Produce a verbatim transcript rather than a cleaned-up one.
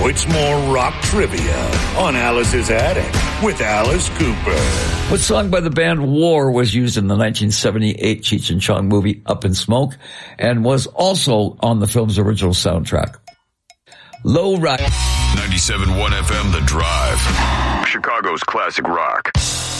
Now it's more rock trivia on Alice's Attic with Alice Cooper. What song by the band War was used in the nineteen seventy-eight Cheech and Chong movie Up in Smoke and was also on the film's original soundtrack? Low Ride. ninety-seven point one F M The Drive. Chicago's classic rock.